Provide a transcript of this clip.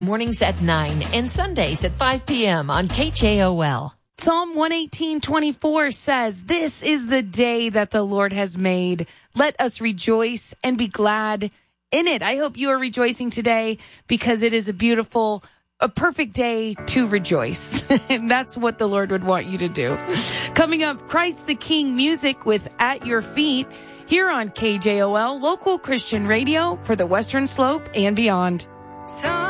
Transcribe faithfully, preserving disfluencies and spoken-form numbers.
Mornings at nine and Sundays at five p.m. on K J O L. Psalm one eighteen twenty-four says, "This is the day that the Lord has made. Let us rejoice and be glad in it." I hope you are rejoicing today because it is a beautiful, a perfect day to rejoice. And that's what the Lord would want you to do. Coming up, Christ the King music with At Your Feet here on K J O L, local Christian radio for the Western Slope and beyond. So